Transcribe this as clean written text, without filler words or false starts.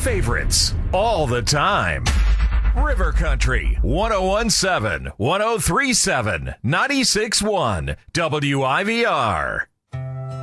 favorites all the time. River Country, 1017, 1037, 96.1, WIVR.